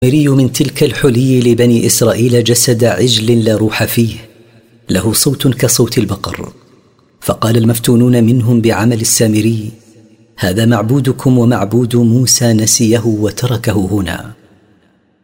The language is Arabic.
السامري من تلك الحلي لبني إسرائيل جسد عجل لا روح فيه، له صوت كصوت البقر. فقال المفتونون منهم بعمل السامري: هذا معبودكم ومعبود موسى نسيه وتركه هنا.